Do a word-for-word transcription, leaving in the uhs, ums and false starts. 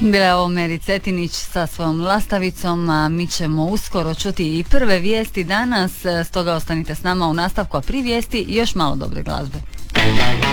Bila je ovo Meri Cetinić sa svojom lastavicom, a mi ćemo uskoro čuti i prve vijesti danas, stoga ostanite s nama u nastavku, a prije vijesti još malo dobre glazbe.